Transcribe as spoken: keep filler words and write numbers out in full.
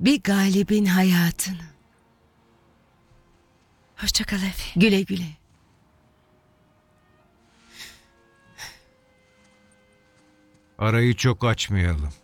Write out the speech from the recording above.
bir galibin hayatını. Hoşça kal Efi. Güle güle. Arayı çok açmayalım.